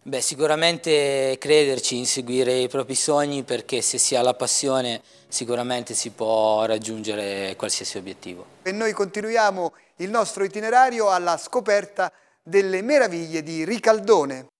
Beh, sicuramente crederci, inseguire i propri sogni, perché se si ha la passione sicuramente si può raggiungere qualsiasi obiettivo. E noi continuiamo il nostro itinerario alla scoperta delle meraviglie di Ricaldone.